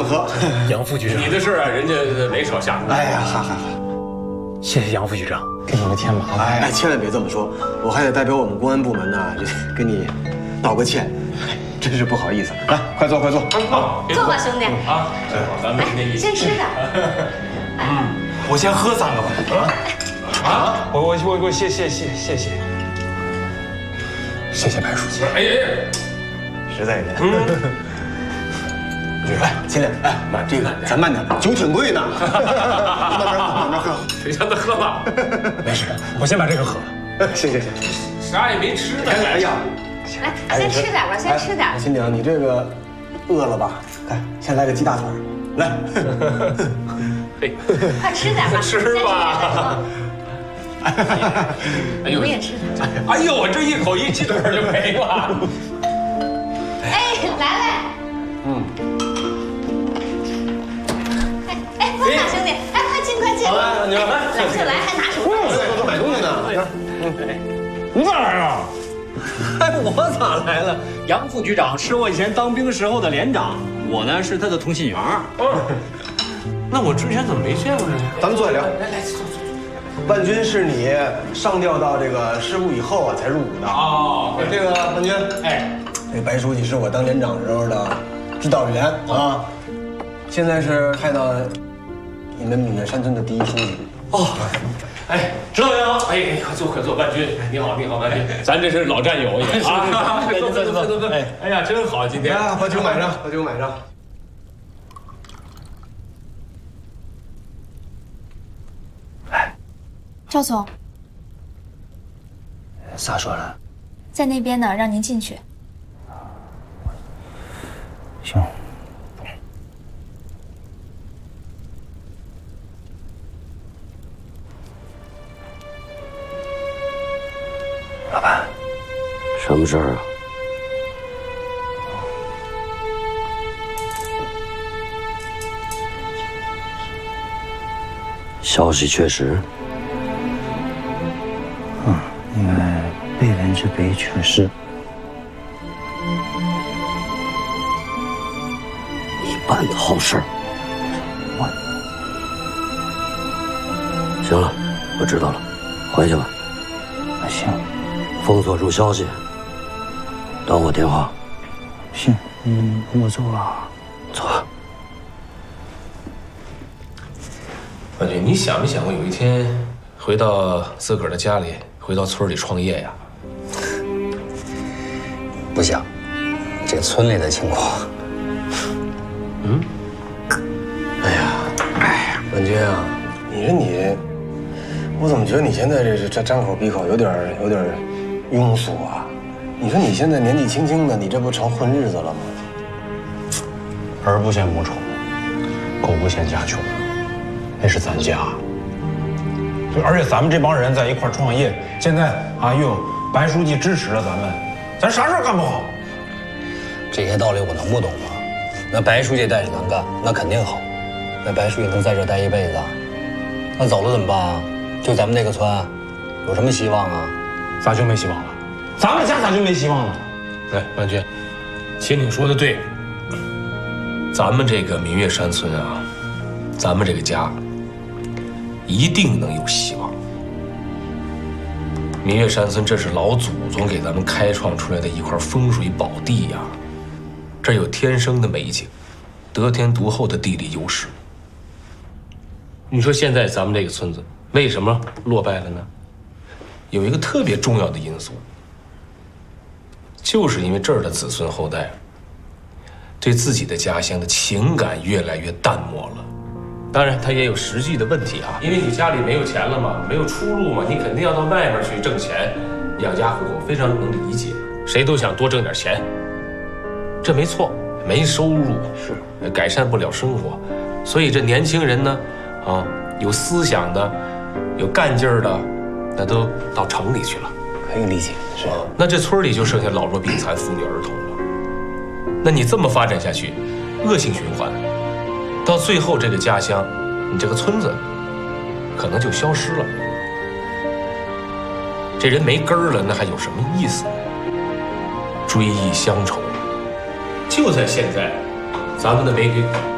喝。 杨副局长， 你的事啊，人家没少下。 哎呀，哈哈哈！ 谢谢杨副局长，给你们添麻烦。 哎，千万别这么说，我还得代表我们公安部门呢，给你道个歉，真是不好意思。来，快坐，快坐。 好， 坐吧，兄弟。 啊，正好咱们今天一起。 先吃点。 我先喝3个吧。我谢谢白书记。 哎， 实在人。来，秦磊，哎，这个咱慢点，酒挺贵呢。慢慢喝。 谁让他喝吧？ 没事，我先把这个喝了。 行。 啥也没吃呢。 哎呀， 来，先吃点吧，先吃点。 秦岭，你这个饿了吧？来，先来个鸡大腿，来。 嘿， 快吃点吧， 吃吧。 哎呦，我也吃点。 哎呦，我这一口一鸡腿就没了。 哎，来。哎，快拿兄弟，哎，快进。 好来，你来来，还拿什么？ 我买东西呢。 你咋来了？ 哎，我咋来了？杨副局长是我以前当兵时候的连长，我呢是他的通信员。 那我之前怎么没见过这个？ 咱们坐下聊。 来，坐。 万军是你上调到这个师部以后啊才入伍的。 哦， 这个万军， 哎， 这白书记是我当连长时候的指导员啊，现在是派到你们闽岳山村的第1书记。 哦，哎，指导员好。哎，快坐，万军，你好，万军，咱这是老战友也啊。坐。哎呀，真好，今天。 来，把酒买上。 赵总， 咋说了？ 在那边呢，让您进去。 行。老板， 什么事儿啊？消息确实。 因为被人之辈确实。 你办的好事儿。行了，我知道了，回去吧。 行。 封锁住消息，等我电话。 行，我走了。 走。 万军，你想没想过有一天回到自个儿的家里？回到村里创业呀？ 不想，这村里的情况。 哎呀，万军啊，你说你，我怎么觉得你现在这张口闭口有点庸俗啊？你说你现在年纪轻轻的，你这不成混日子了吗？ 儿不嫌母丑，狗不嫌家穷，那是咱家。而且咱们这帮人在一块创业，现在啊又有白书记支持着咱们，咱啥事干不好？ 这些道理我能不懂吗？那白书记带着咱干，那肯定好。那白书记能在这待一辈子，那走了怎么办啊？就咱们这个村，有什么希望啊？ 咋就没希望了？咱们家咋就没希望了？ 哎，万军，秦岭说的对，咱们这个闽岳山村啊，咱们这个家。一定能有希望。闽岳山村，这是老祖宗给咱们开创出来的一块风水宝地呀，这有天生的美景，得天独厚的地理优势。你说现在咱们这个村子为什么落败了呢？有一个特别重要的因素，就是因为这儿的子孙后代对自己的家乡的情感越来越淡漠了。当然，它也有实际的问题啊，因为你家里没有钱了嘛，没有出路嘛，你肯定要到外面去挣钱，养家糊口，非常能理解，谁都想多挣点钱，这没错，没收入是改善不了生活，所以这年轻人呢，有思想的，有干劲儿的，那都到城里去了， 可以理解，是。 那这村里就剩下老弱病残、妇女儿童了，那你这么发展下去，恶性循环。到最后，这个家乡，你这个村子，可能就消失了。这人没根儿了，那还有什么意思？追忆乡愁，就在现在，咱们的玫瑰